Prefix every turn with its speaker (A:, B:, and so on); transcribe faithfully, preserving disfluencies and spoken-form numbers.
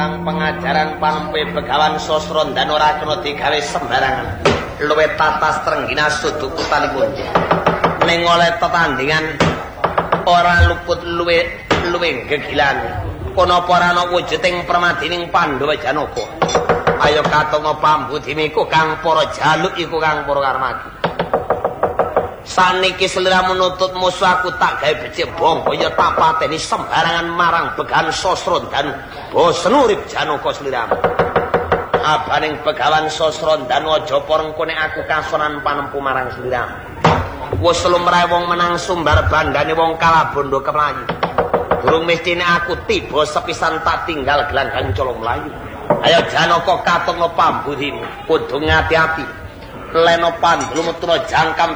A: Pengajaran panempe Begawan Sastra dan ora kena digawe sembarangan. Luwe tatas trenggina sudu kutalipun. Ning oleh tetandingan ora luput luwe luwe gegilan. Kono apa ana wujuding permadining Pandhawa Janaka. Ayo katonga pambudimiku kang para jaluk iku kang para karmagi. Saniki seliramu nutut musuh aku tak gawe becik bongko ya tak pateni sembarangan marang Begawan Sastra dan bosen urip Janaka seliramu. Abaning Begawan Sastra dan aja porengko nek aku kasonan panempu marang seliramu. Wis lumrahe wong menang sumbar bandane wong kalah bondo kemlayu. Durung mestine aku tiba sepisan tak tinggal gelanggang colo mlayu. Ayo Janaka katonga pambudimu kudu ngati-ati. Leno pandlu metura jangkam